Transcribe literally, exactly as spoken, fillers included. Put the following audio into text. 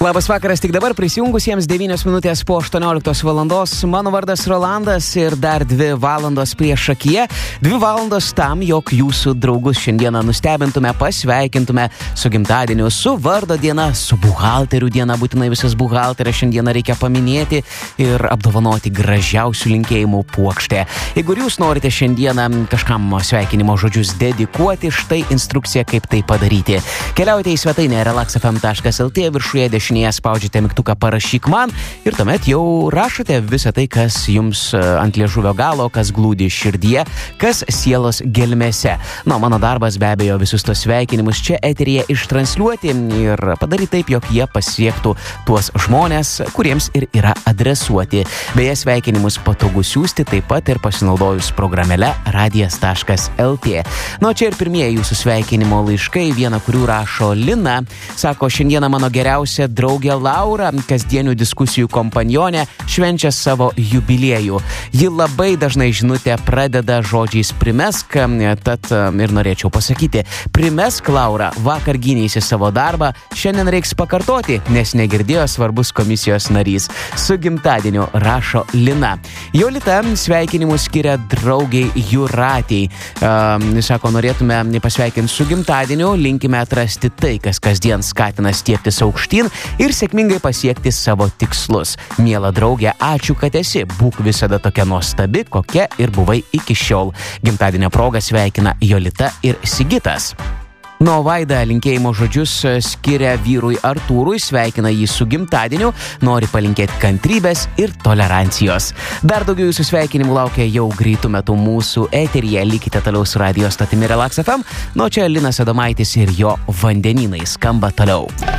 Labas vakaras, tik dabar prisijungusiems devynios minutės po aštuonioliktos valandos. Mano vardas Rolandas ir dar dvi valandos prieš akiją. Dvi valandos tam, jog jūsų draugus šiandieną nustebintume, pasveikintume su gimtadieniu, su vardo diena, su buhalterių diena. Būtinai visas buhalterės šiandieną reikia paminėti ir apdovanoti gražiausių linkėjimų puokštę. Jeigu jūs norite šiandieną kažkam sveikinimo žodžius dedikuoti, štai instrukcija, kaip tai padaryti. Keliaujate į svetainę relax f m taškas l t, viršuje dešinėje spaudžiate mygtuką parašyk man ir tuomet jau rašote visą tai, kas jums ant liežuvio galo, kas glūdi širdyje, kas sielos gelmėse. Na, mano darbas be abejo visus tos sveikinimus čia eteryje ištransliuoti ir padaryti taip, jog jie pasiektų tuos žmonės, kuriems ir yra adresuoti. Beje, sveikinimus patogu siųsti taip pat ir pasinaudojus programėle radijas taškas l t. Na, čia ir pirmieji jūsų sveikinimo laiškai, vieną kurių rašo Lina. Sako, šiandieną mano geriausia draugė Laura, kasdienių diskusijų kompanionė, švenčia savo jubiliejų. Ji labai dažnai žinutę pradeda žodžiais primesk, tad ir norėčiau pasakyti, primesk Laura, vakar gynėsi savo darbą, šiandien reiks pakartoti, nes negirdėjo svarbus komisijos narys. Su gimtadieniu rašo Lina. Jolita sveikinimus skiria draugiai Juratei. Um, sako, norėtume pasveikinti su gimtadieniu, linkime atrasti tai, kas kasdien skatina stiebtis aukštyn ir sėkmingai pasiekti savo tikslus. Miela draugė, ačiū, kad esi. Būk visada tokia nuostabi, kokia ir buvai iki šiol. Gimtadienio proga sveikina Jolita ir Sigitas. Nuo Vaida linkėjimo žodžius skiria vyrui Artūrui, sveikina jį su gimtadieniu, nori palinkėti kantrybės ir tolerancijos. Dar daugiau jūsų sveikinimų laukia jau greitų metų mūsų eteryje. Likite toliau su radio stotimi Relax F M. Nuo čia Linas Adomaitis ir jo vandenynai skamba toliau.